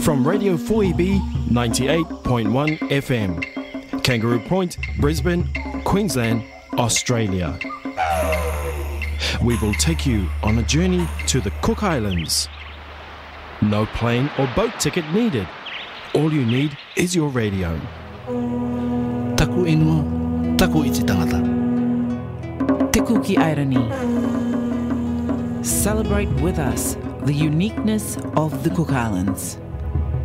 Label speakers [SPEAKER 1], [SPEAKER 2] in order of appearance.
[SPEAKER 1] From Radio 4EB 98.1 FM, Kangaroo Point, Brisbane, Queensland, Australia. We will take you on a journey to the Cook Islands. No plane or boat ticket needed. All you need is your radio.
[SPEAKER 2] Taku ingo, taku iti tangata.
[SPEAKER 3] Te Kuki Airani. Celebrate with us the uniqueness of the Cook Islands.